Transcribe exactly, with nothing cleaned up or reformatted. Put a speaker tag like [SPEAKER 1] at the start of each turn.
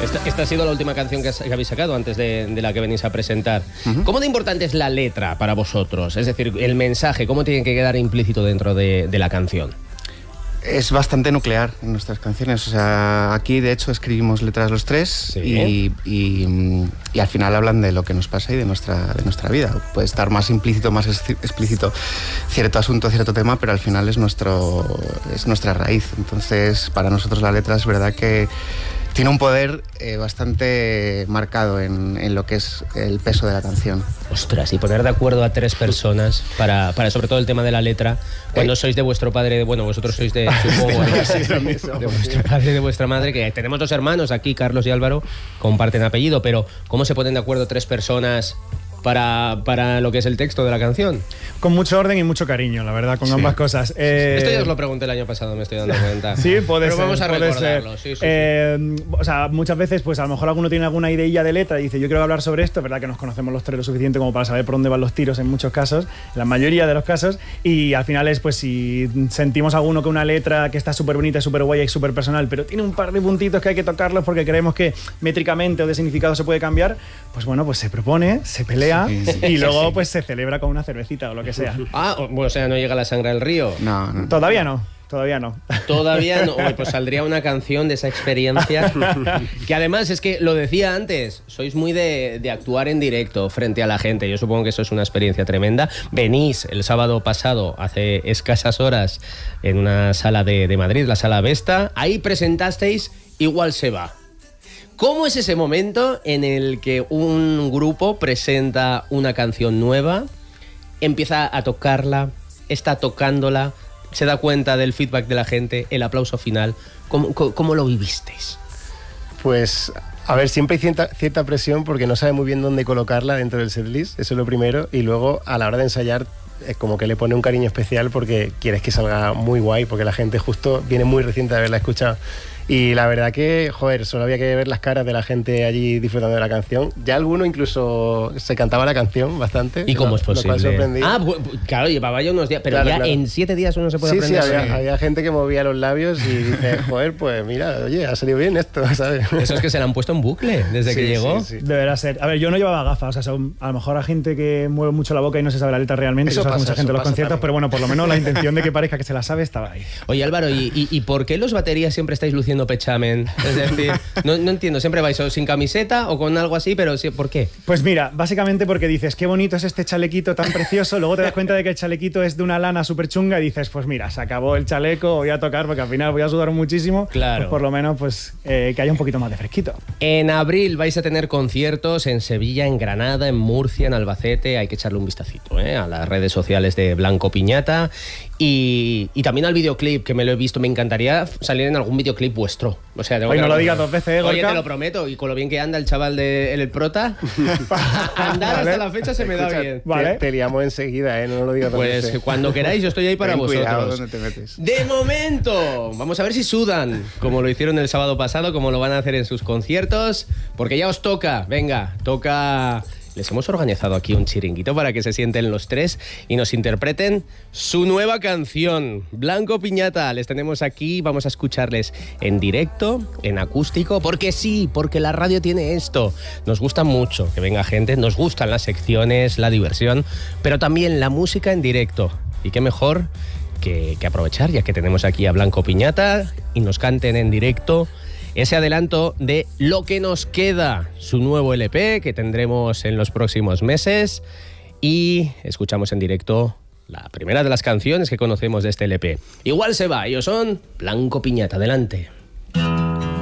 [SPEAKER 1] Esta, esta ha sido la última canción que, has, que habéis sacado antes de, de la que venís a presentar. Uh-huh. ¿Cómo de importante es la letra para vosotros? Es decir, el mensaje, ¿cómo tiene que quedar implícito dentro de, de la canción?
[SPEAKER 2] Es bastante nuclear en nuestras canciones. O sea, aquí de hecho escribimos letras los tres, sí. y, y, y al final hablan de lo que nos pasa y de nuestra, de nuestra vida. Puede estar más implícito, más explícito cierto asunto, cierto tema, pero al final es, nuestro, es nuestra raíz. Entonces, para nosotros la letra es verdad que tiene un poder eh, bastante marcado en, en lo que es el peso de la canción.
[SPEAKER 1] Ostras, y poner de acuerdo a tres personas para, para sobre todo el tema de la letra, cuando ¿Eh? sois de vuestro padre, bueno, vosotros sois de, supongo, de, de vuestro padre y de vuestra madre, que tenemos dos hermanos aquí, Carlos y Álvaro, comparten apellido, pero ¿cómo se ponen de acuerdo tres personas para, para lo que es el texto de la canción?
[SPEAKER 3] Con mucho orden y mucho cariño, la verdad, con sí. ambas cosas. Eh...
[SPEAKER 1] Esto ya os lo pregunté el año pasado, me estoy dando cuenta.
[SPEAKER 3] Sí, puede
[SPEAKER 1] Pero
[SPEAKER 3] ser.
[SPEAKER 1] vamos a
[SPEAKER 3] puede
[SPEAKER 1] recordarlo.
[SPEAKER 3] Ser.
[SPEAKER 1] Sí, sí,
[SPEAKER 3] eh, sí. O sea, muchas veces, pues a lo mejor alguno tiene alguna ideilla de letra y dice, yo quiero hablar sobre esto. Es verdad que nos conocemos los tres lo suficiente como para saber por dónde van los tiros en muchos casos, en la mayoría de los casos. Y al final es, pues si sentimos alguno que una letra que está súper bonita, súper guay y súper personal, pero tiene un par de puntitos que hay que tocarlos porque creemos que métricamente o de significado se puede cambiar, pues bueno, pues se propone, se pelea sí, sí. y luego pues se celebra con una cervecita o lo que sea.
[SPEAKER 1] Ah, o sea, no llega la sangre al río.
[SPEAKER 2] No, no.
[SPEAKER 3] Todavía no. Todavía no.
[SPEAKER 1] Todavía no. Uy, pues saldría una canción de esa experiencia. Que además es que, lo decía antes, sois muy de, de actuar en directo frente a la gente. Yo supongo que eso es una experiencia tremenda. Venís el sábado pasado, hace escasas horas, en una sala de, de Madrid, la Sala Vesta. Ahí presentasteis Igual se va. ¿Cómo es ese momento en el que un grupo presenta una canción nueva, empieza a tocarla, está tocándola, se da cuenta del feedback de la gente, el aplauso final? ¿Cómo, cómo, cómo lo vivisteis?
[SPEAKER 4] Pues, a ver, siempre hay cierta, cierta presión porque no sabe muy bien dónde colocarla dentro del setlist, eso es lo primero, y luego a la hora de ensayar es como que le pone un cariño especial porque quieres que salga muy guay, porque la gente justo viene muy reciente de haberla escuchado. Y la verdad que, joder, solo había que ver las caras de la gente allí disfrutando de la canción. Ya alguno incluso se cantaba la canción bastante.
[SPEAKER 1] ¿Y cómo
[SPEAKER 4] lo,
[SPEAKER 1] es posible?
[SPEAKER 4] Ah,
[SPEAKER 1] claro, llevaba ya unos días, pero
[SPEAKER 4] claro,
[SPEAKER 1] ya
[SPEAKER 4] claro.
[SPEAKER 1] en siete días uno se puede
[SPEAKER 4] sí,
[SPEAKER 1] aprender.
[SPEAKER 4] Sí, sí, había, había gente que movía los labios y dice, joder, pues mira, oye, ha salido bien esto, ¿sabes?
[SPEAKER 1] Eso es que se la han puesto en bucle desde
[SPEAKER 4] sí,
[SPEAKER 1] que llegó.
[SPEAKER 3] Sí, sí. Deberá ser. A ver, yo no llevaba gafas, o sea, son, a lo mejor hay gente que mueve mucho la boca y no se sabe la letra realmente, eso, eso pasa, hace mucha gente en los conciertos, también. Pero bueno, por lo menos la intención de que parezca que se la sabe estaba ahí.
[SPEAKER 1] Oye, Álvaro, ¿y, y, y por qué los baterías siempre estáis luciendo pechamen? Es decir, no, no entiendo, siempre vais o sin camiseta o con algo así, pero sí, ¿por qué?
[SPEAKER 3] Pues mira, básicamente porque dices, qué bonito es este chalequito tan precioso, luego te das cuenta de que el chalequito es de una lana súper chunga y dices, pues mira, se acabó el chaleco, voy a tocar porque al final voy a sudar muchísimo,
[SPEAKER 1] claro.
[SPEAKER 3] Pues por lo menos pues eh, que haya un poquito más de fresquito.
[SPEAKER 1] En abril vais a tener conciertos en Sevilla, en Granada, en Murcia, en Albacete, hay que echarle un vistacito ¿eh? a las redes sociales de Blanco Piñata y, y también al videoclip, que me lo he visto, me encantaría salir en algún videoclip vuestro. O sea,
[SPEAKER 3] Hoy no lo digas dos veces, ¿eh,
[SPEAKER 1] Oye, te lo prometo, y con lo bien que anda el chaval de el, el prota, andar ¿vale? hasta la fecha se me
[SPEAKER 4] Escucha,
[SPEAKER 1] da bien.
[SPEAKER 4] Vale. Te, te liamos enseguida, ¿eh? No lo digas dos
[SPEAKER 1] pues
[SPEAKER 4] veces.
[SPEAKER 1] Cuando queráis, yo estoy ahí para
[SPEAKER 2] Ten
[SPEAKER 1] vosotros.
[SPEAKER 2] Cuidado dónde te metes.
[SPEAKER 1] De momento, vamos a ver si sudan, como lo hicieron el sábado pasado, como lo van a hacer en sus conciertos, porque ya os toca, venga, toca... Les hemos organizado aquí un chiringuito para que se sienten los tres y nos interpreten su nueva canción, Blanco Piñata. Les tenemos aquí, vamos a escucharles en directo, en acústico, porque sí, porque la radio tiene esto. Nos gusta mucho que venga gente, nos gustan las secciones, la diversión, pero también la música en directo. Y qué mejor que, que aprovechar, ya que tenemos aquí a Blanco Piñata y nos canten en directo ese adelanto de Lo que nos queda, su nuevo L P que tendremos en los próximos meses, y escuchamos en directo la primera de las canciones que conocemos de este L P. Igual se va, ellos son Blanco Piñata, adelante.